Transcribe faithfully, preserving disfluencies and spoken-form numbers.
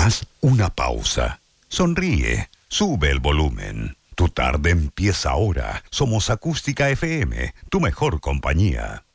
Haz una pausa. Sonríe. Sube el volumen. Tu tarde empieza ahora. Somos Acústica F M, tu mejor compañía.